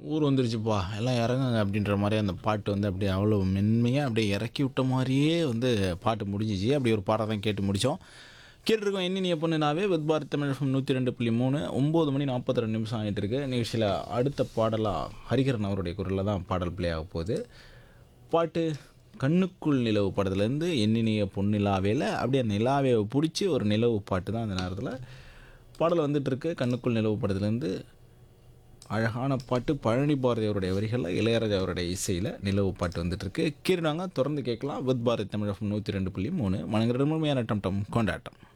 ஊர் வந்துருச்சுப்பா எல்லாம் இறங்குங்க அப்படின்ற மாதிரி அந்த பாட்டு வந்து அப்படியே அவ்வளோ மென்மையாக அப்படியே இறக்கி விட்ட மாதிரியே வந்து பாட்டு முடிஞ்சிச்சு. அப்படி ஒரு பாடம் தான் கேட்டு முடித்தோம். கேட்டிருக்கோம் எண்ணினிய பொண்ணுனாவே வித் பாரத் தமிழ் FM 102.3 9 மணி 42 நிமிஷம் ஆகிட்டு இருக்கு. நிகழ்ச்சியில் அடுத்த பாடலாக ஹரிகரன் அவருடைய குரலில் தான் பாடல் ப்ளே ஆக போகுது. பாட்டு கண்ணுக்குள் நிலவு படத்துலேருந்து எண்ணினிய பொன்னிலாவேல அப்படியே நிலாவை பிடிச்சி ஒரு நிலவு பாட்டு தான் அந்த நேரத்தில் பாடல் வந்துட்டுருக்கு. கண்ணுக்குள் நிலவு படத்துலேருந்து அழகான பாட்டு பழனி பாரதி அவருடைய வரிகளில் இளையராஜா அவருடைய இசையில் நிலவு பாட்டு வந்துட்டுருக்கு. கீறினாங்க தொடர்ந்து கேட்கலாம். வித் பாரத் தமிழ் FM 102.3 மனங்கிற முழுமையான டம் டம் கொண்டாட்டம்.